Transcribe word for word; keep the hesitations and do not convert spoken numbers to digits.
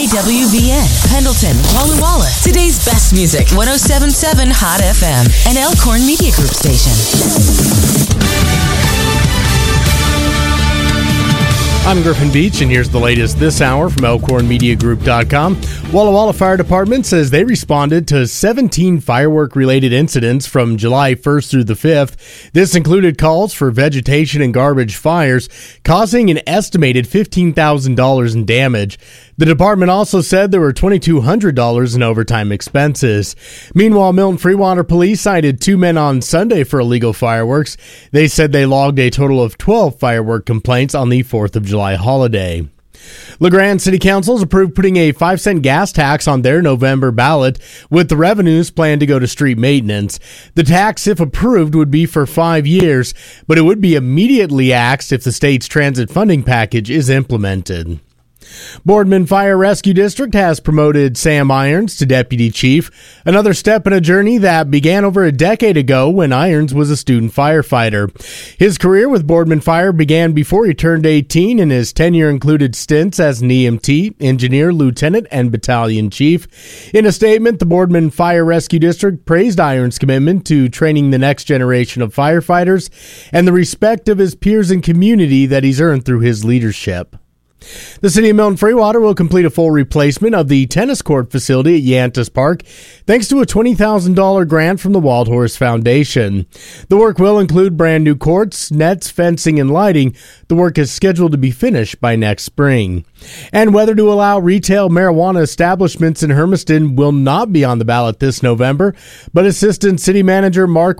W V N, Pendleton, Walla Walla. Today's best music, one oh seven point seven Hot F M, an Elkhorn Media Group station. I'm Griffin Beach, and here's the latest this hour from Elkhorn Media Group dot com. Walla Walla Fire Department says they responded to seventeen firework-related incidents from July first through the fifth. This included calls for vegetation and garbage fires, causing an estimated fifteen thousand dollars in damage. The department also said there were two thousand two hundred dollars in overtime expenses. Meanwhile, Milton Freewater Police cited two men on Sunday for illegal fireworks. They said they logged a total of twelve firework complaints on the fourth of July holiday. LeGrand City Council has approved putting a five cent gas tax on their November ballot, with the revenues planned to go to street maintenance. The tax, if approved, would be for five years, but it would be immediately axed if the state's transit funding package is implemented. Boardman Fire Rescue District has promoted Sam Irons to Deputy Chief, another step in a journey that began over a decade ago when Irons was a student firefighter. His career with Boardman Fire began before he turned eighteen, and his tenure included stints as an E M T, engineer, lieutenant, and battalion chief. In a statement, the Boardman Fire Rescue District praised Irons' commitment to training the next generation of firefighters and the respect of his peers and community that he's earned through his leadership. The City of Milton Freewater will complete a full replacement of the tennis court facility at Yantis Park thanks to a twenty thousand dollars grant from the Wild Horse Foundation. The work will include brand new courts, nets, fencing, and lighting. The work is scheduled to be finished by next spring. And whether to allow retail marijuana establishments in Hermiston will not be on the ballot this November, but Assistant City Manager Mark